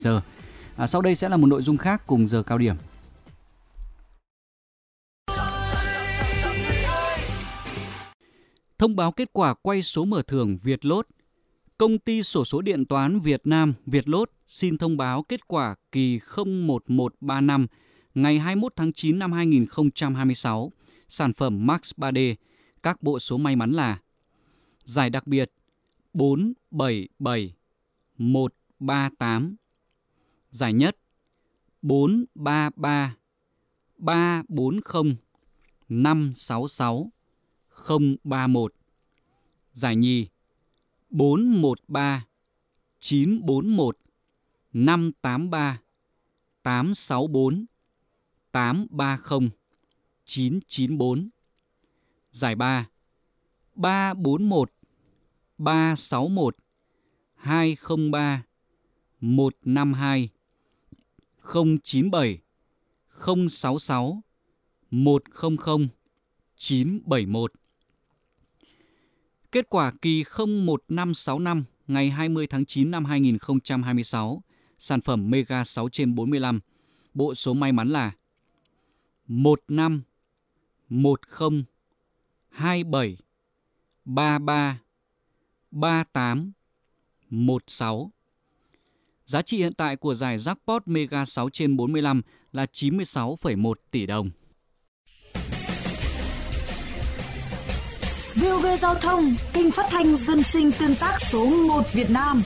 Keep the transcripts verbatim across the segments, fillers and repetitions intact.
giờ. À, sau đây sẽ là một nội dung khác cùng giờ cao điểm. Thông báo kết quả quay số mở thưởng Vietlott. Công ty xổ số điện toán Việt Nam Vietlott xin thông báo kết quả kỳ không một một ba năm ngày hai mươi mốt tháng chín năm hai nghìn không trăm hai mươi sáu. Sản phẩm Max ba D. Các bộ số may mắn là: giải đặc biệt bốn bảy bảy một ba tám, giải nhất bốn ba ba ba bốn không năm sáu sáu không ba một, giải nhì bốn một ba chín bốn một năm tám ba tám sáu bốn tám ba không chín chín bốn, giải ba ba bốn một ba sáu một hai không ba một năm hai không chín bảy không sáu sáu một không không chín bảy một. Kết quả kỳ không một năm sáu năm ngày hai mươi tháng chín năm hai nghìn không trăm hai mươi sáu. Sản phẩm Mega sáu trên bốn mươi lăm. Bộ số may mắn là một năm một không hai bảy ba ba ba tám một sáu. Giá trị hiện tại của giải Jackpot Mega sáu trên bốn mươi lăm là chín mươi sáu phẩy một tỷ đồng. vê o vê Giao thông, kênh phát thanh dân sinh tương tác số một Việt Nam.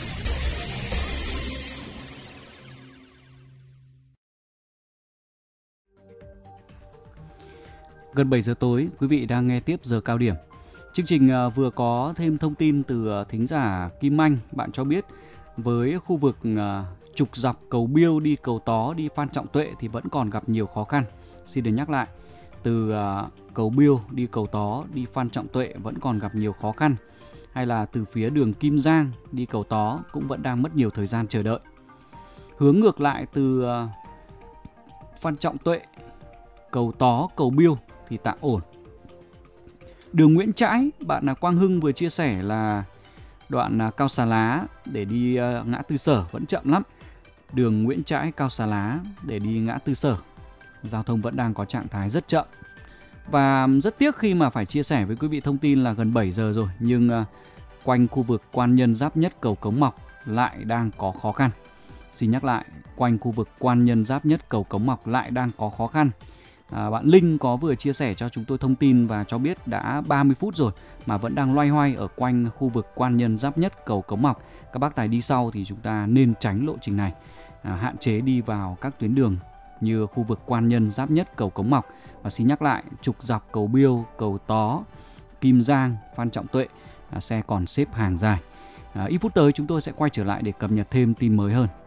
Gần bảy giờ tối, quý vị đang nghe tiếp giờ cao điểm. Chương trình vừa có thêm thông tin từ thính giả Kim Anh. Bạn cho biết với khu vực trục dọc cầu Biêu đi cầu Tó đi Phan Trọng Tuệ thì vẫn còn gặp nhiều khó khăn. Xin được nhắc lại, từ cầu Biêu đi cầu Tó đi Phan Trọng Tuệ vẫn còn gặp nhiều khó khăn. Hay là từ phía đường Kim Giang đi cầu Tó cũng vẫn đang mất nhiều thời gian chờ đợi. Hướng ngược lại từ Phan Trọng Tuệ, cầu Tó, cầu Biêu thì tạm ổn. Đường Nguyễn Trãi, bạn Quang Hưng vừa chia sẻ là đoạn Cao Xà Lá để đi ngã tư Sở vẫn chậm lắm. Đường Nguyễn Trãi, Cao Xà Lá để đi ngã tư Sở, giao thông vẫn đang có trạng thái rất chậm. Và rất tiếc khi mà phải chia sẻ với quý vị thông tin là gần bảy giờ rồi, nhưng quanh khu vực Quan Nhân Giáp Nhất cầu Cống Mọc lại đang có khó khăn. Xin nhắc lại, quanh khu vực Quan Nhân Giáp Nhất cầu Cống Mọc lại đang có khó khăn. À, bạn Linh có vừa chia sẻ cho chúng tôi thông tin và cho biết đã ba mươi phút rồi mà vẫn đang loay hoay ở quanh khu vực Quan Nhân Giáp Nhất cầu Cống Mọc. Các bác tài đi sau thì chúng ta nên tránh lộ trình này, à, hạn chế đi vào các tuyến đường như khu vực Quan Nhân Giáp Nhất cầu Cống Mọc. Và xin nhắc lại, trục dọc cầu Biêu, cầu Tó, Kim Giang, Phan Trọng Tuệ, à, xe còn xếp hàng dài. À, ít phút tới chúng tôi sẽ quay trở lại để cập nhật thêm tin mới hơn.